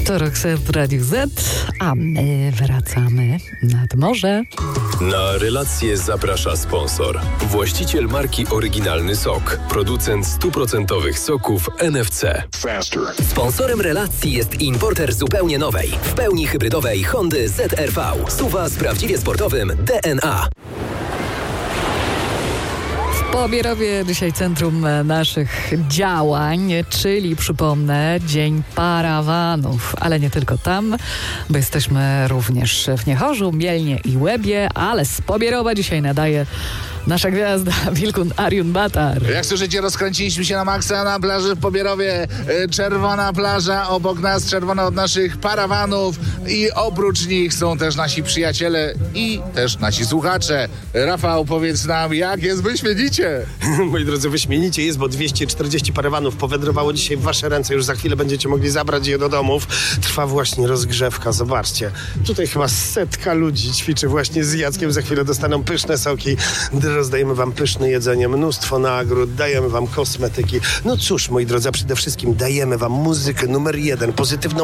To Roxette w Radiu Z, a my wracamy nad morze. Na relację zaprasza sponsor. Właściciel marki Oryginalny Sok. Producent 100% soków NFC. Faster. Sponsorem relacji jest importer zupełnie nowej, w pełni hybrydowej Hondy ZR-V. SUV z prawdziwie sportowym DNA. W Pobierowie dzisiaj centrum naszych działań, czyli przypomnę, Dzień Parawanów, ale nie tylko tam, bo jesteśmy również w Niechorzu, Mielnie i Łebie, ale z Pobierowa dzisiaj nadaje nasza gwiazda Wilkun Ariun Batar. Jak słyszycie, rozkręciliśmy się na maksa na plaży w Pobierowie. Czerwona plaża obok nas, czerwona od naszych parawanów i oprócz nich są też nasi przyjaciele i też nasi słuchacze. Rafał, powiedz nam, jak jest wyśmienicie? Moi drodzy, wyśmienicie jest, bo 240 parawanów powędrowało dzisiaj w wasze ręce. Już za chwilę będziecie mogli zabrać je do domów. Trwa właśnie rozgrzewka, zobaczcie. Tutaj chyba 100 ludzi ćwiczy właśnie z Jackiem. Za chwilę dostaną pyszne soki. Rozdajemy wam pyszne jedzenie, mnóstwo nagród, dajemy wam kosmetyki. No cóż, moi drodzy, przede wszystkim dajemy wam muzykę numer 1, pozytywną